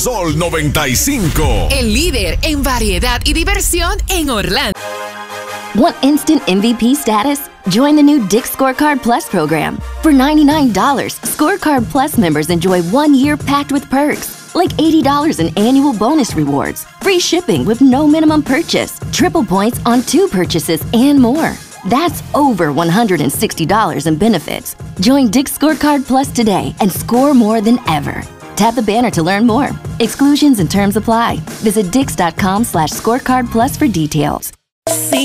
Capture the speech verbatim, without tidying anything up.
Sol noventa y cinco. El líder en variedad y diversión en Orlando. Want instant M V P status? Join the new Dick's Scorecard Plus program. For ninety-nine dollars, Scorecard Plus members enjoy one year packed with perks, like eighty dollars in annual bonus rewards, free shipping with no minimum purchase, triple points on two purchases, and more. That's over one hundred sixty dollars in benefits. Join Dick's Scorecard Plus today and score more than ever. Tap the banner to learn more. Exclusions and terms apply. Visit dix.com slash scorecard plus for details.